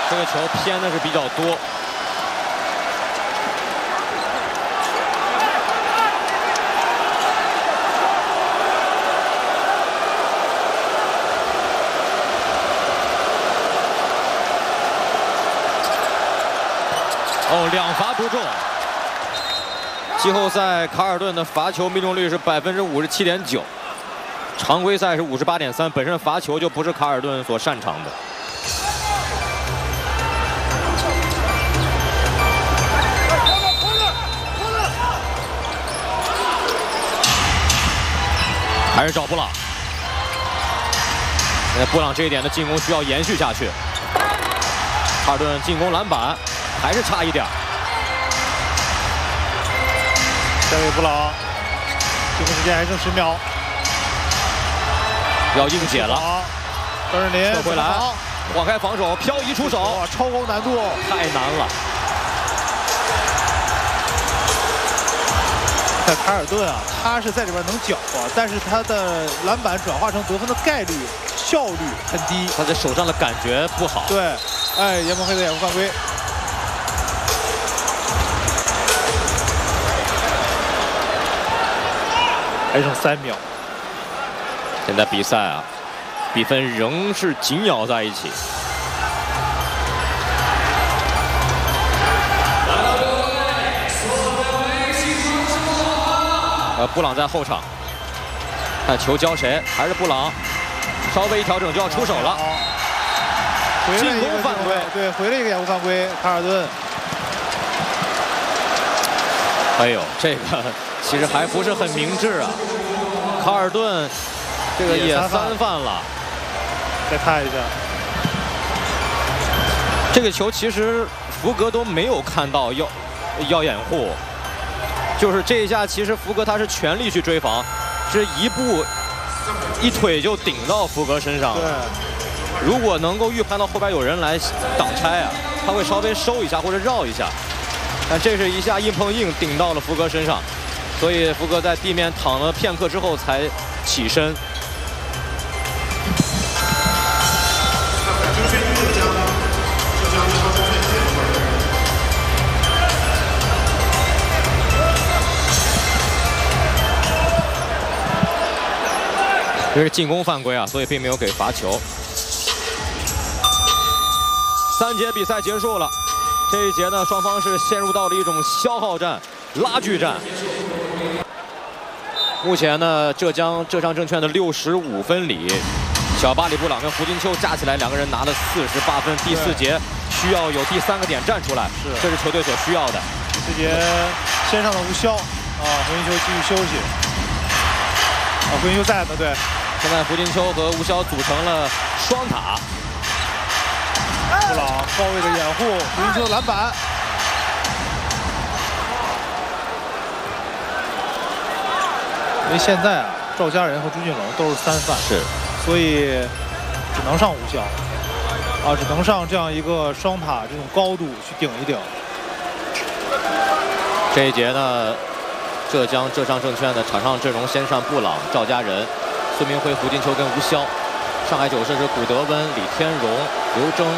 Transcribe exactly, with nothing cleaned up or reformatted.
这个球偏的是比较多。 哦，两罚不中。季后赛卡尔顿的罚球命中率是百分之五十七点九，常规赛是五十八点三。本身罚球就不是卡尔顿所擅长的。还是找布朗。现在布朗这一点的进攻需要延续下去。卡尔顿进攻篮板。 还是差一点。 交给布朗，进攻时间还剩十秒， 要硬解了。 张镇麟撤回来，晃开防守，漂移出手， 哇，超高难度， 太难了。 在卡尔顿啊，他是在里边能搅和，但是他的篮板转化成得分的概率、效率很低， 他在手上的感觉不好。 对，哎，严蒙黑的掩护犯规。 还剩三秒。 现在比赛啊，比分仍是紧咬在一起。呃，布朗在后场，看球交谁？还是布朗？稍微一调整就要出手了。进攻犯规， 对，回了一个掩护犯规，卡尔顿。 哎呦，这个。 其实还不是很明智啊，卡尔顿这个也三犯了。 再看一下， 这个球其实福格都没有看到要要掩护，就是这一下其实福格他是全力去追防，这一步一腿就顶到福格身上了。 对， 如果能够预判到后边有人来挡拆啊，他会稍微收一下或者绕一下，但这是一下硬碰硬顶到了福格身上。 所以福格在地面躺了片刻之后才起身。这是进攻犯规啊，所以并没有给罚球。三节比赛结束了，这一节呢，双方是陷入到了一种消耗战、拉锯战。 目前呢，浙江浙商证券的六十五分里，小巴里布朗跟胡金秋加起来两个人拿了四十八分。第四节需要有第三个点站出来，是这是球队所需要的。 这节先上的吴骁啊，胡金秋继续休息。啊，胡金秋在呢，对。 现在胡金秋和吴骁组成了双塔。 布朗高位的掩护，胡金秋篮板。 因为现在啊，赵家人和朱俊龙都是三犯， 是， 所以只能上吴骁，啊，只能上这样一个双塔这种高度去顶一顶。 这一节呢，浙江浙商证券的场上阵容先上布朗、赵家人、孙明辉、胡金秋跟吴骁，上海九社是古德温、李天荣、刘铮。